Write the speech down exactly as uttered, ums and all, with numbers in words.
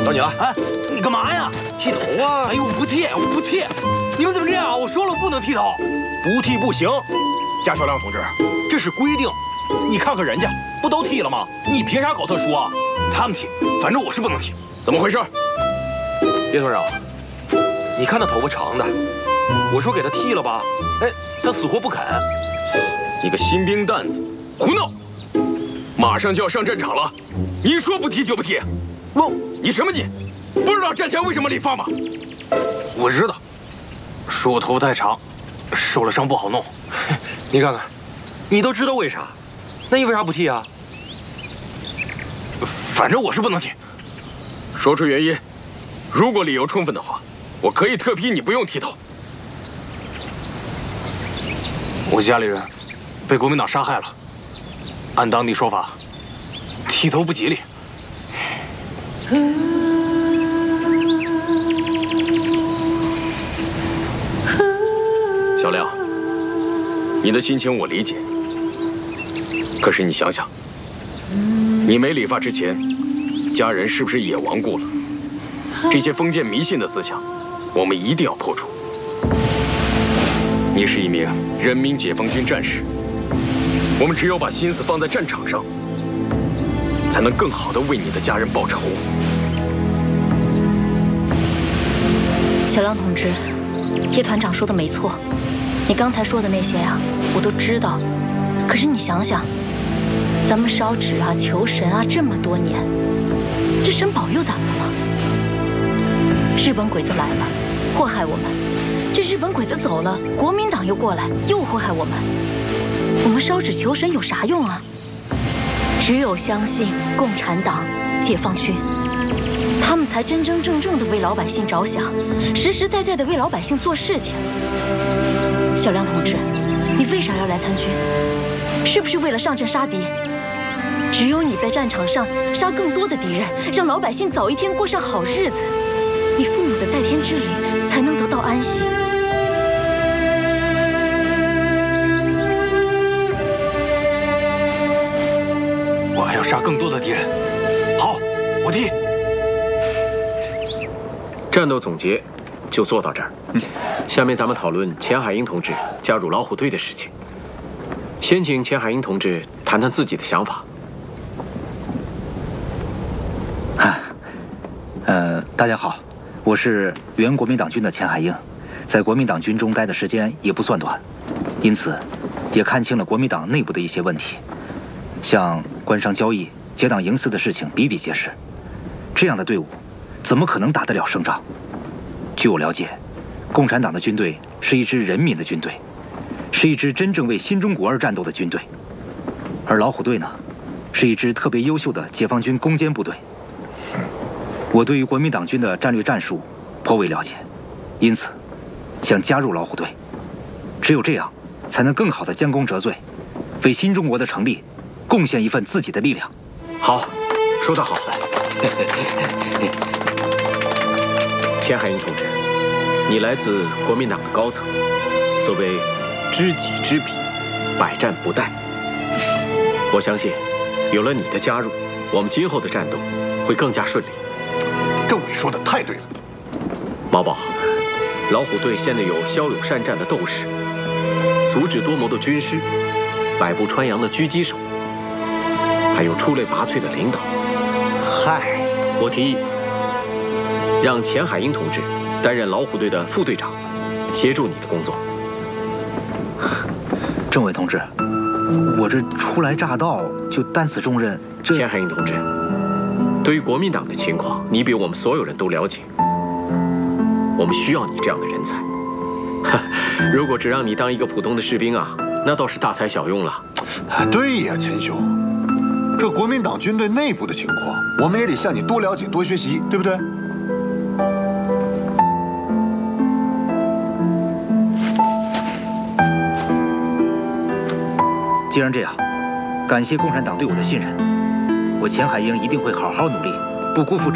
到你了。 哎，你干嘛呀？ 剃头啊！ 哎呦，我不剃，我不剃！你们怎么这样？我说了我不能剃头， 不剃不行。贾小亮同志，这是规定。你看看人家，不都剃了吗？你凭啥搞特殊啊？ 他们剃，反正我是不能剃。 怎么回事？ 叶团长，你看那头发长的，我说给他剃了吧，哎，他死活不肯。 你个新兵蛋子，胡闹！马上就要上战场了，你说不剃就不剃？ 我你什么你？不知道战前为什么理发吗？ 我知道，说我头发太长，受了伤不好弄。你看看，你都知道为啥，那你为啥不剃啊？反正我是不能剃。 说出原因，如果理由充分的话，我可以特批你不用剃头。 我家里人被国民党杀害了，按当地说法，剃头不吉利。 小亮，你的心情我理解。可是你想想，你没理发之前，家人是不是也亡故了？这些封建迷信的思想，我们一定要破除。你是一名人民解放军战士，我们只有把心思放在战场上，才能更好地为你的家人报仇。 小亮同志，叶团长说的没错，你刚才说的那些呀，我都知道。可是你想想，咱们烧纸啊、求神啊这么多年，这神保佑咱们了吗？日本鬼子来了，祸害我们；这日本鬼子走了，国民党又过来，又祸害我们。我们烧纸求神有啥用啊？只有相信共产党、解放军，他们才真真正正的为老百姓着想，实实在在的为老百姓做事情。小亮同志，你为啥要来参军？是不是为了上阵杀敌？只有你在战场上杀更多的敌人，让老百姓早一天过上好日子，你父母的在天之灵才能得到安息。 我还要杀更多的敌人。好，我剃。 战斗总结就做到这儿。嗯，下面咱们讨论钱海英同志加入老虎队的事情。先请钱海英同志谈谈自己的想法。 啊，呃，大家好，我是原国民党军的钱海英，在国民党军中待的时间也不算短，因此也看清了国民党内部的一些问题，像官商交易、结党营私的事情比比皆是。这样的队伍怎么可能打得了胜仗？据我了解，共产党的军队是一支人民的军队，是一支真正为新中国而战斗的军队，而老虎队呢，是一支特别优秀的解放军攻坚部队。我对于国民党军的战略战术颇为了解，因此想加入老虎队。只有这样，才能更好地将功折罪，为新中国的成立贡献一份自己的力量。 好，说得好。钱海英同志，你来自国民党的高层，所谓知己知彼，百战不殆。我相信，有了你的加入，我们今后的战斗会更加顺利。 政委说的太对了。 毛宝，老虎队现在有骁勇善战的斗士，足智多谋的军师，百步穿杨的狙击手，还有出类拔萃的领导。 嗨， 我提议让钱海英同志担任老虎队的副队长，协助你的工作。 政委同志，我这初来乍到就担此重任，这…… 钱海英同志，对于国民党的情况，你比我们所有人都了解。我们需要你这样的人才。如果只让你当一个普通的士兵啊，那倒是大材小用了。 对呀，钱兄，这国民党军队内部的情况，我们也得向你多了解、多学习，对不对？ 既然这样，感谢共产党对我的信任，我钱海英一定会好好努力，不辜负